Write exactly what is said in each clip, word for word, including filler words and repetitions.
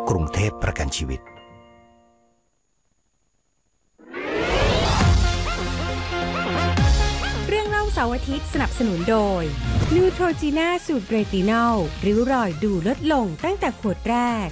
กรุงเทพประกันชีวิตเรื่องเล่าเสาร์อาทิตย์สนับสนุนโดยนูโทรจีน่าสูตรเรตินอลริ้วรอยดูลดลงตั้งแต่ขวดแรก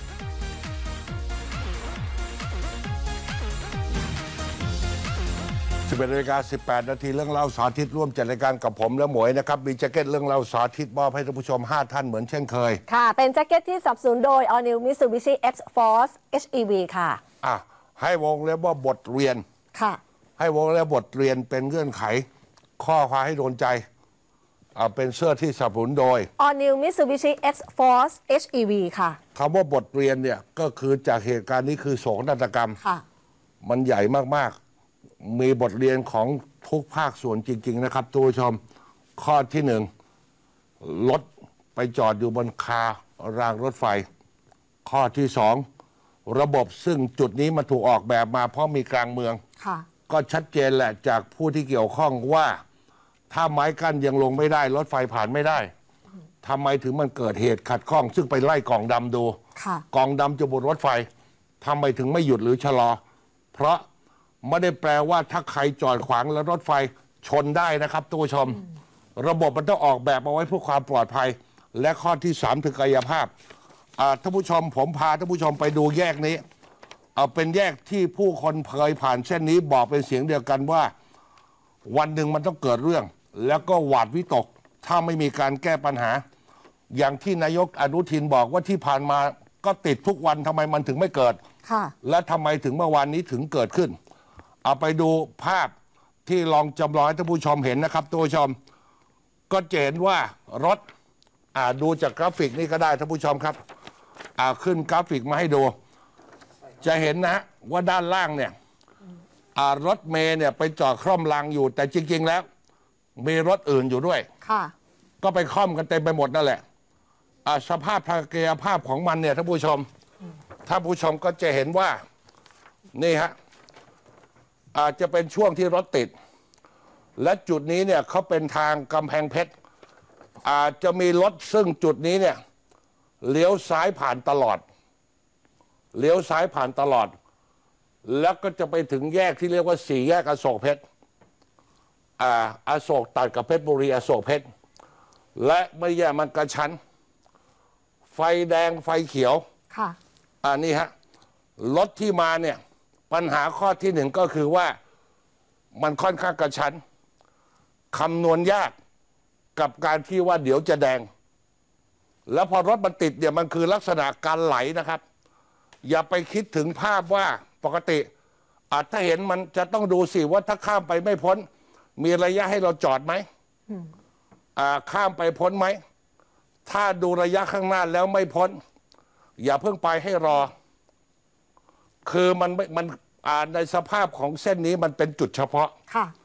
สิบเอ็ดนาฬิกาสิบแปดนาทีเรื่องเล่าสาธิตร่วมจัดรายการกับผมและหมวยนะครับมีแจ็คเก็ตเรื่องเล่าสาธิตมอบให้ท่านผู้ชมห้าท่านเหมือนเช่นเคยค่ะเป็นแจ็คเก็ตที่สนับสนุนโดย All New Mitsubishi X-Force เอช อี วี ค่ะอ่ะให้วงเล็บว่าบทเรียนค่ะให้วงเล็บบทเรียนเป็นเงื่อนไขข้อความให้โดนใจอ่าเป็นเสื้อที่สนับสนุนโดย All New Mitsubishi X-Force เอช อี วี ค่ะคำว่าบทเรียนเนี่ยก็คือจากเหตุการณ์นี้คือโศกนาฏกรรมค่ะมันใหญ่มากๆมีบทเรียนของทุกภาคส่วนจริงๆนะครับทุกผู้ชมข้อที่หนึ่งรถไปจอดอยู่บนคารางรถไฟข้อที่สองระบบซึ่งจุดนี้มันถูกออกแบบมาเพราะมีกลางเมืองค่ะก็ชัดเจนแหละจากผู้ที่เกี่ยวข้องว่าถ้าไม้กั้นยังลงไม่ได้รถไฟผ่านไม่ได้ทำไมถึงมันเกิดเหตุขัดข้องซึ่งไปไล่กล่องดำดูกล่องดำจะบนรถไฟทำไมถึงไม่หยุดหรือชะลอเพราะไม่ได้แปลว่าถ้าใครจอดขวางแล้วรถไฟชนได้นะครับทุกผู้ชมระบบมันต้องออกแบบมาไว้เพื่อความปลอดภัยและข้อที่สามคือกายภาพท่านผู้ชมผมพาท่านผู้ชมไปดูแยกนี้เอาเป็นแยกที่ผู้คนเคยผ่านเส้นนี้บอกเป็นเสียงเดียวกันว่าวันหนึ่งมันต้องเกิดเรื่องแล้วก็หวาดวิตกถ้าไม่มีการแก้ปัญหาอย่างที่นายกอนุทินบอกว่าที่ผ่านมาก็ติดทุกวันทำไมมันถึงไม่เกิดและทำไมถึงเมื่อวานนี้ถึงเกิดขึ้นเอาไปดูภาพที่ลองจำลองให้ท่านผู้ชมเห็นนะครับท่านผู้ชมก็จะเห็นว่ารถอ่าดูจากกราฟิกนี้ก็ได้ท่านผู้ชมครับอ่าขึ้นกราฟิกมาให้ดูจะเห็นนะว่าด้านล่างเนี่ยอ่ารถเมย์เนี่ยไปจอดคล่อมรางอยู่แต่จริงๆแล้วมีรถอื่นอยู่ด้วยค่ะก็ไปคล่อมกันเต็มไปหมดนั่นแหละอ่าสภาพทางกายภาพของมันเนี่ยท่านผู้ชมท่านผู้ชมก็จะเห็นว่านี่ฮะอาจจะเป็นช่วงที่รถติดและจุดนี้เนี่ยเขาเป็นทางกำแพงเพชรอาจจะมีรถซึ่งจุดนี้เนี่ยเลี้ยวซ้ายผ่านตลอดเลี้ยวซ้ายผ่านตลอดแล้วก็จะไปถึงแยกที่เรียกว่าสี่แยกอโศกเพชรอ่าอโศกตัดกับเพชรบุรีอโศกเพชรและไม่แย่มันกระชั้นไฟแดงไฟเขียวค่ะอ่านี่ฮะรถที่มาเนี่ยปัญหาข้อที่หนึ่งก็คือว่ามันค่อนข้างกระชั้นคำนวณยากกับการที่ว่าเดี๋ยวจะแดงแล้วพอรถมันติดเนี่ยมันคือลักษณะการไหลนะครับอย่าไปคิดถึงภาพว่าปกติอาจถ้าเห็นมันจะต้องดูสิว่าถ้าข้ามไปไม่พ้นมีระยะให้เราจอดไหมอ่าข้ามไปพ้นไหมถ้าดูระยะข้างหน้าแล้วไม่พ้นอย่าเพิ่งไปให้รอคือมันมันอ่าในสภาพของเส้นนี้มันเป็นจุดเฉพาะค่ะ